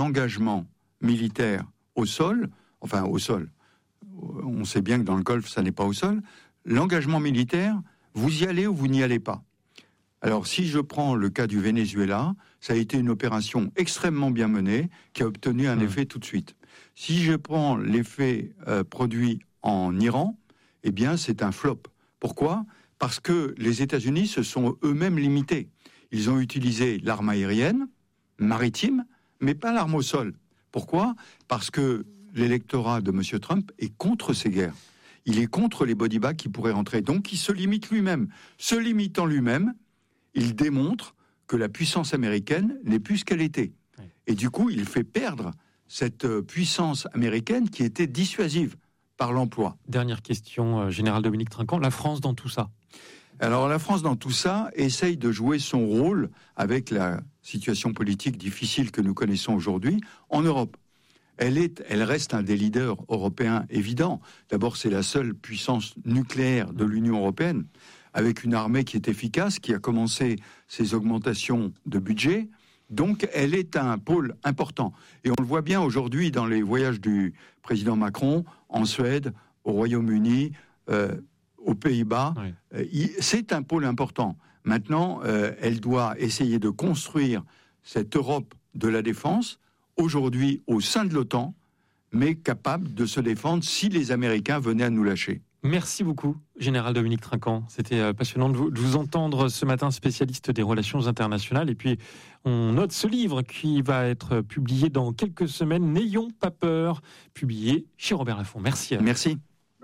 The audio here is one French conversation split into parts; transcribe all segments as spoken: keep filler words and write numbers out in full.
engagement militaire au sol, enfin au sol, on sait bien que dans le Golfe, ça n'est pas au sol, l'engagement militaire, vous y allez ou vous n'y allez pas. Alors, si je prends le cas du Venezuela, ça a été une opération extrêmement bien menée, qui a obtenu un mmh. effet tout de suite. Si je prends l'effet euh, produit en Iran, eh bien, c'est un flop. Pourquoi ? Parce que les États-Unis se sont eux-mêmes limités. Ils ont utilisé l'arme aérienne, maritime, mais pas l'arme au sol. Pourquoi ? Parce que l'électorat de M. Trump est contre ces guerres. Il est contre les body bags qui pourraient rentrer. Donc, il se limite lui-même. Se limitant lui-même, il démontre que la puissance américaine n'est plus ce qu'elle était. Et du coup, il fait perdre cette puissance américaine qui était dissuasive par l'emploi. Dernière question, euh, Général Dominique Trinquant, la France dans tout ça ? Alors la France dans tout ça essaye de jouer son rôle avec la situation politique difficile que nous connaissons aujourd'hui en Europe. Elle est, elle reste un des leaders européens évidents. D'abord, c'est la seule puissance nucléaire de l'Union européenne, avec une armée qui est efficace, qui a commencé ses augmentations de budget. Donc, elle est un pôle important. Et on le voit bien aujourd'hui dans les voyages du président Macron en Suède, au Royaume-Uni, euh, aux Pays-Bas. Oui. Euh, c'est un pôle important. Maintenant, euh, elle doit essayer de construire cette Europe de la défense, aujourd'hui au sein de l'OTAN, mais capable de se défendre si les Américains venaient à nous lâcher. Merci beaucoup, Général Dominique Trinquant. C'était passionnant de vous, de vous entendre ce matin, spécialiste des relations internationales. Et puis, on note ce livre qui va être publié dans quelques semaines, N'ayons pas peur, publié chez Robert Laffont. Merci. À Merci.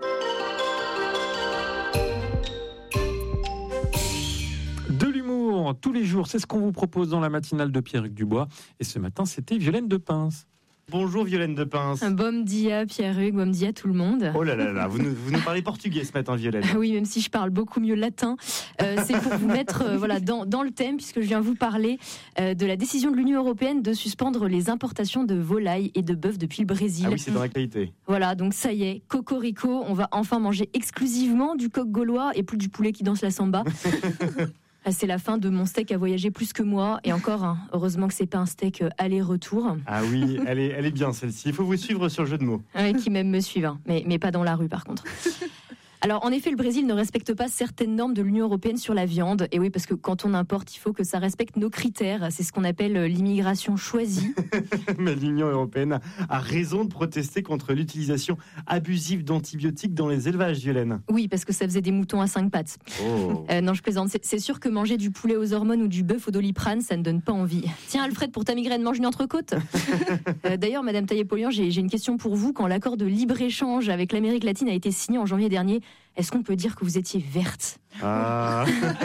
De l'humour, tous les jours, c'est ce qu'on vous propose dans la matinale de Pierre-Hugues Dubois. Et ce matin, c'était Violaine Depince. Bonjour Violaine Depince. Bom dia Pierre-Hugues, bom dia tout le monde. Oh là là là, vous nous, vous nous parlez portugais ce matin Violaine. Oui, même si je parle beaucoup mieux latin. Euh, c'est pour vous mettre euh, voilà, dans, dans le thème, puisque je viens vous parler euh, de la décision de l'Union européenne de suspendre les importations de volailles et de bœufs depuis le Brésil. Ah oui, c'est dans l'actualité. Voilà, donc ça y est, cocorico, on va enfin manger exclusivement du coq gaulois et plus du poulet qui danse la samba. C'est la fin de mon steak à voyager plus que moi. Et encore, hein, heureusement que c'est pas un steak aller-retour. Ah oui, elle est, elle est bien celle-ci. Il faut vous suivre sur le jeu de mots. Oui, qui même me suivent, hein, mais, mais pas dans la rue par contre. Alors, en effet, le Brésil ne respecte pas certaines normes de l'Union européenne sur la viande. Et oui, parce que quand on importe, il faut que ça respecte nos critères. C'est ce qu'on appelle l'immigration choisie. Mais l'Union européenne a raison de protester contre l'utilisation abusive d'antibiotiques dans les élevages, Violaine. Oui, parce que ça faisait des moutons à cinq pattes. Oh. Euh, non, je plaisante. C'est, c'est sûr que manger du poulet aux hormones ou du bœuf au doliprane, ça ne donne pas envie. Tiens, Alfred, pour ta migraine, mange une entrecôte. euh, D'ailleurs, Madame Taillé-Polian, j'ai, j'ai une question pour vous. Quand l'accord de libre-échange avec l'Amérique latine a été signé en janvier dernier, est-ce qu'on peut dire que vous étiez verte ? Ah.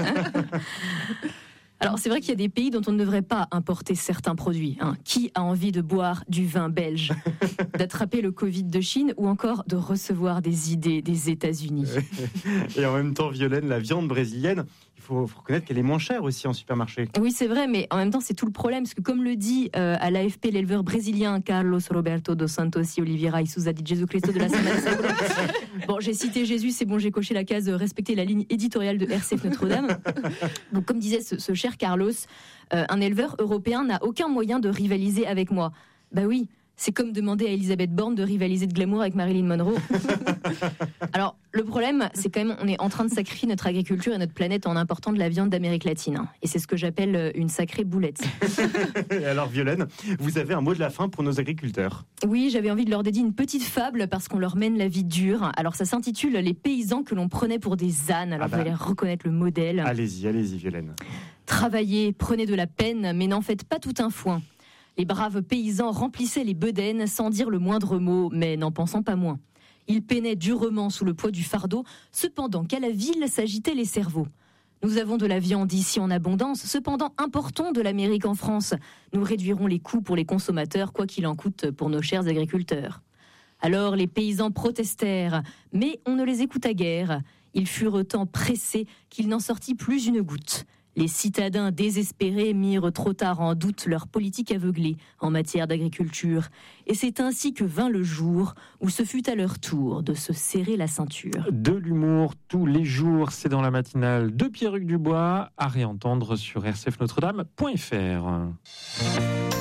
Alors, c'est vrai qu'il y a des pays dont on ne devrait pas importer certains produits. Hein. Qui a envie de boire du vin belge, d'attraper le Covid de Chine ou encore de recevoir des idées des États-Unis ? Et en même temps, Violaine, la viande brésilienne, il faut, faut reconnaître qu'elle est moins chère aussi en supermarché. Oui, c'est vrai, mais en même temps, c'est tout le problème. Parce que comme le dit euh, à l'A F P l'éleveur brésilien Carlos Roberto dos Santos y Oliveira y Souza di Jesus Cristo de la Semana Santa. Bon, j'ai cité Jésus, c'est bon, j'ai coché la case de respecter la ligne éditoriale de R C F Notre-Dame. Donc, comme disait ce, ce cher Carlos, euh, un éleveur européen n'a aucun moyen de rivaliser avec moi. Bah oui, c'est comme demander à Elisabeth Borne de rivaliser de glamour avec Marilyn Monroe. Alors, le problème, c'est quand même, on est en train de sacrifier notre agriculture et notre planète en important de la viande d'Amérique latine. Et c'est ce que j'appelle une sacrée boulette. Et alors, Violaine, vous avez un mot de la fin pour nos agriculteurs. Oui, j'avais envie de leur dédier une petite fable parce qu'on leur mène la vie dure. Alors, ça s'intitule « Les paysans que l'on prenait pour des ânes ». Alors, ah bah, vous allez reconnaître le modèle. Allez-y, allez-y, Violaine. Travaillez, prenez de la peine, mais n'en faites pas tout un foin. Les braves paysans remplissaient les bedaines sans dire le moindre mot, mais n'en pensant pas moins. Ils peinaient durement sous le poids du fardeau, cependant qu'à la ville s'agitaient les cerveaux. Nous avons de la viande ici en abondance, cependant importons de l'Amérique en France. Nous réduirons les coûts pour les consommateurs, quoi qu'il en coûte pour nos chers agriculteurs. Alors les paysans protestèrent, mais on ne les écouta guère. Ils furent tant pressés qu'il n'en sortit plus une goutte. Les citadins désespérés mirent trop tard en doute leur politique aveuglée en matière d'agriculture. Et c'est ainsi que vint le jour où ce fut à leur tour de se serrer la ceinture. De l'humour tous les jours, c'est dans la matinale de Pierre-Hugues Dubois, à réentendre sur r c f notre dame point f r.